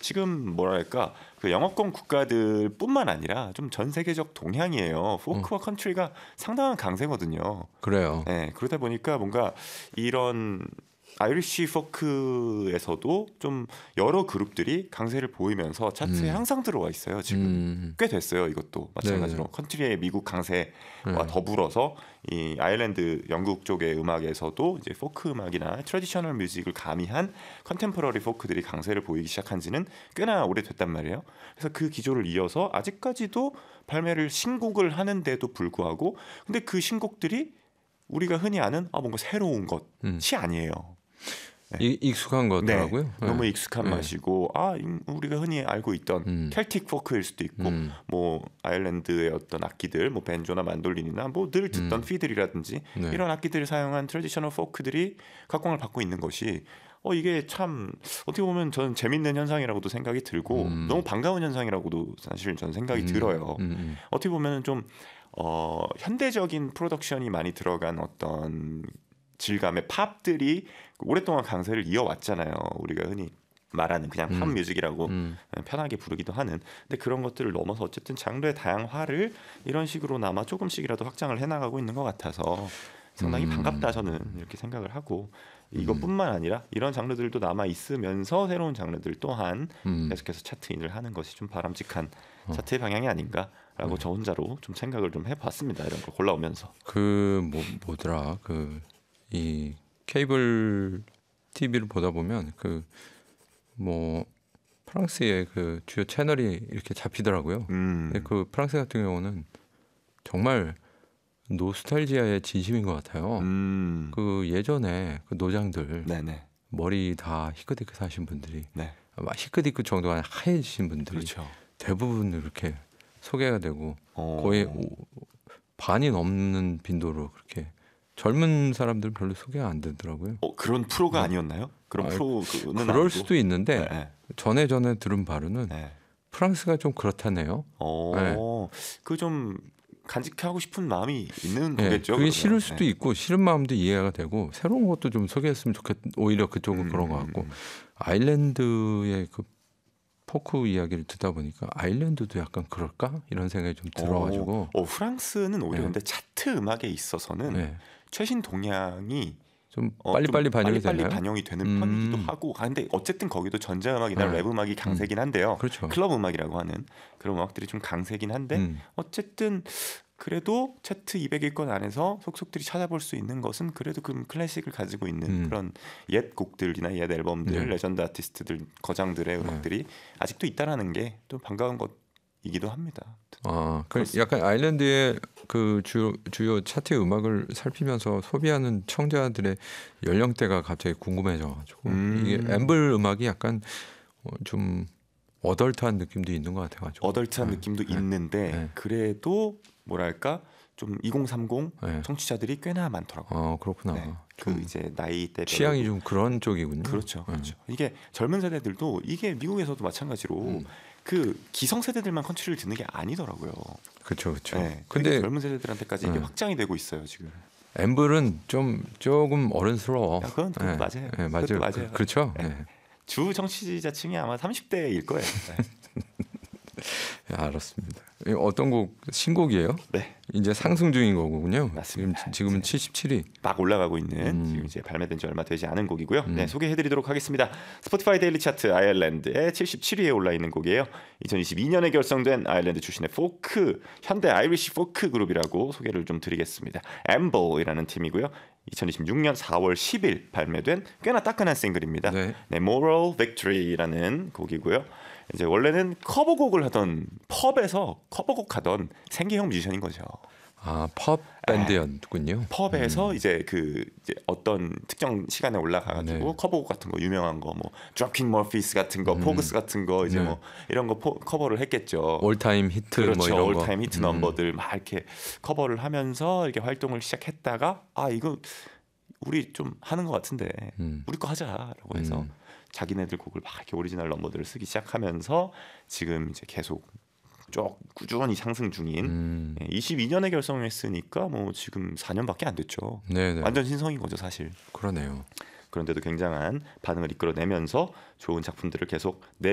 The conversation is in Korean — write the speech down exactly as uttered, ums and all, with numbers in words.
지금 뭐랄까 그 영어권 국가들뿐만 아니라 좀 전 세계적 동향이에요. 포크와 컨트리가 상당한 강세거든요. 그래요. 네, 그러다 보니까 뭔가 이런 아이리시 포크에서도 좀 여러 그룹들이 강세를 보이면서 차트에 음. 항상 들어와 있어요. 지금 음. 꽤 됐어요. 이것도 마찬가지로 네네. 컨트리의 미국 강세와 네. 더불어서 이 아일랜드 영국 쪽의 음악에서도 이제 포크 음악이나 트래디셔널 뮤직을 가미한 컨템포러리 포크들이 강세를 보이기 시작한지는 꽤나 오래됐단 말이에요. 그래서 그 기조를 이어서 아직까지도 발매를 신곡을 하는데도 불구하고 근데 그 신곡들이 우리가 흔히 아는 아 뭔가 새로운 것이 음. 아니에요. 네. 이, 익숙한 거더라고요. 네, 네. 너무 익숙한 네. 맛이고 아 우리가 흔히 알고 있던 음. 켈틱 포크일 수도 있고 음. 뭐 아일랜드의 어떤 악기들 뭐 벤조나 만돌린이나 뭐 늘 듣던 음. 피들이라든지 네. 이런 악기들을 사용한 트래디셔널 포크들이 각광을 받고 있는 것이 어 이게 참 어떻게 보면 저는 재밌는 현상이라고도 생각이 들고 음. 너무 반가운 현상이라고도 사실 저는 생각이 음. 들어요. 음. 음. 어떻게 보면 좀 어, 현대적인 프로덕션이 많이 들어간 어떤 질감의 팝들이 오랫동안 강세를 이어왔잖아요. 우리가 흔히 말하는 그냥 팝 음. 뮤직이라고 음. 편하게 부르기도 하는. 근데 그런 것들을 넘어서 어쨌든 장르의 다양화를 이런 식으로나마 조금씩이라도 확장을 해나가고 있는 것 같아서 상당히 음. 반갑다 저는 이렇게 생각을 하고 음. 이것뿐만 아니라 이런 장르들도 남아 있으면서 새로운 장르들 또한 음. 계속해서 차트인을 하는 것이 좀 바람직한 어. 차트의 방향이 아닌가라고 음. 저 혼자로 좀 생각을 좀 해봤습니다. 이런 걸 골라오면서. 그 뭐 뭐더라 그 이 케이블 티비를 보다 보면 그 뭐 프랑스의 그 주요 채널이 이렇게 잡히더라고요. 음. 근데 그 프랑스 같은 경우는 정말 노스탈지아의 진심인 것 같아요. 음. 그 예전에 그 노장들 네네. 머리 다 히크디크 사신 분들이 네. 아마 히크디크 정도가 하얘지신 분들이 그렇죠. 대부분 이렇게 소개가 되고 어. 거의 오, 반이 넘는 빈도로 그렇게 젊은 사람들 별로 소개가 안 되더라고요. 어, 그런 프로가 네. 아니었나요? 그런 아, 프로는 그럴 아니고? 수도 있는데 네, 네. 전에 전에 들은 바로는 네. 프랑스가 좀 그렇다네요. 어, 그 좀 간직하고 싶은 마음이 있는 네, 거겠죠. 그게 그러면. 싫을 수도 네. 있고 싫은 마음도 이해가 되고 새로운 것도 좀 소개했으면 좋겠. 오히려 그쪽은 음, 그런 것 같고 음, 음. 아일랜드의 그 포크 이야기를 듣다 보니까 아일랜드도 약간 그럴까 이런 생각이 좀 들어가지고. 어, 어, 프랑스는 오히려 네. 근데 차트 음악에 있어서는 네. 최신 동향이 좀 어, 빨리빨리 좀 반영이 빨리빨리 되나요? 반영이 되는 음. 편이기도 하고. 아, 근데 어쨌든 거기도 전자음악이나 네. 랩 음악이 강세긴 한데요. 그렇죠. 클럽 음악이라고 하는 그런 음악들이 좀 강세긴 한데 음. 어쨌든 그래도 차트 이백 위권 안에서 속속들이 찾아볼 수 있는 것은 그래도 그 클래식을 가지고 있는 음. 그런 옛 곡들이나 옛 앨범들, 네. 레전드 아티스트들, 거장들의 네. 음악들이 아직도 있다라는 게 또 반가운 것이기도 합니다. 아, 그 그렇습니다. 약간 아일랜드의 그 주요, 주요 차트 음악을 살피면서 소비하는 청자들의 연령대가 갑자기 궁금해져가지고 음. 이게 앰블 음악이 약간 어, 좀 어덜트한 느낌도 있는 것 같아가지고. 어덜트한 네. 느낌도 네. 있는데 네. 그래도 뭐랄까 좀 이천삼십 네. 청취자들이 꽤나 많더라고요. 어 그렇구나. 네. 좀 그 이제 나이대 취향이 좀 그런 쪽이군요. 그렇죠, 네. 그렇죠. 이게 젊은 세대들도 이게 미국에서도 마찬가지로 음. 그 기성 세대들만 컨트리를 듣는 게 아니더라고요. 그렇죠, 그렇죠. 네, 근데 되게 젊은 세대들한테까지 이게 네. 확장이 되고 있어요 지금. 앰블은 좀 조금 어른스러워. 야, 그건, 그건 네. 맞아요. 네, 그것도 맞아요. 맞아요. 그, 그렇죠. 네. 네. 주 청취자층이 아마 삼십 대일 거예요. 네. 네, 알았습니다. 이거 어떤 곡 신곡이에요? 네, 이제 상승 중인 거군요. 맞습니다. 지금 지금은 이제 칠십칠 위. 막 올라가고 있는 음. 지금 이제 발매된 지 얼마 되지 않은 곡이고요. 음. 네, 소개해드리도록 하겠습니다. 스포티파이 데일리 차트 아일랜드의 칠십칠 위에 올라 있는 곡이에요. 이천이십이 년에 결성된 아일랜드 출신의 포크 현대 아이리시 포크 그룹이라고 소개를 좀 드리겠습니다. 엠보이라는 팀이고요. 이천이십육 년 사월 십일 발매된 꽤나 따끈한 싱글입니다. 네. 네, Moral Victory라는 곡이고요. 이제 원래는 커버곡을 하던 펍에서 커버곡 하던 생계형 뮤지션인 거죠. 아, 펍 밴드였군요. 펍에서 음. 이제 그 이제 어떤 특정 시간에 올라가가지고 네. 커버곡 같은 거 유명한 거 뭐 드롭킹 머피스 같은 거, 음. 포그스 같은 거 이제 네. 뭐 이런 거 포, 커버를 했겠죠. 올타임 히트 그렇죠. 뭐 이런 거. 올타임 히트 음. 넘버들 막 이렇게 커버를 하면서 이렇게 활동을 시작했다가 아 이거 우리 좀 하는 것 같은데 음. 우리 거 하자라고 해서 음. 자기네들 곡을 막 이렇게 오리지널 넘버들을 쓰기 시작하면서 지금 이제 계속 쭉 꾸준히 상승 중인 음. 예, 이십이 년에 결성했으니까 뭐 지금 사 년밖에 안 됐죠. 네, 네. 완전 신성인 거죠 사실. 그러네요. 그런데도 굉장한 반응을 이끌어내면서 좋은 작품들을 계속 내